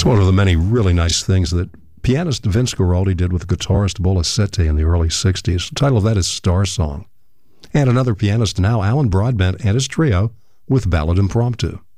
It's one of the many really nice things that pianist Vince Guaraldi did with guitarist Bola Sette in the early 60s. The title of that is Star Song. And another pianist now, Alan Broadbent and his trio with Ballad Impromptu.